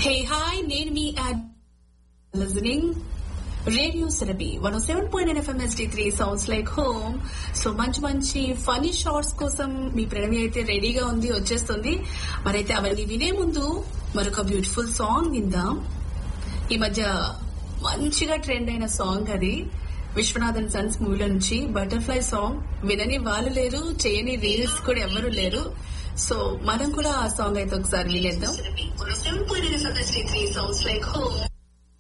Hey hi నేను మీ listening radio సెరబీ 107.9 FM HD3 sounds like home. So మంచి funny shorts కోసం మీ ప్రణవి అయితే రెడీగా ఉంది, వచ్చేస్తుంది. మరైతే అవన్నీ వినే ముందు మరొక బ్యూటిఫుల్ సాంగ్ విందాం. ఈ మధ్య మంచిగా ట్రెండ్ అయిన సాంగ్ అది విశ్వనాథన్ సన్స్ మూవీలో నుంచి బటర్ఫ్లై సాంగ్. వినని వాళ్ళు లేరు, చేయని రీల్స్ కూడా ఎవరు లేరు. సో మనం కూడా ఆ సాంగ్ అయితే ఒకసారి వినేద్దాం.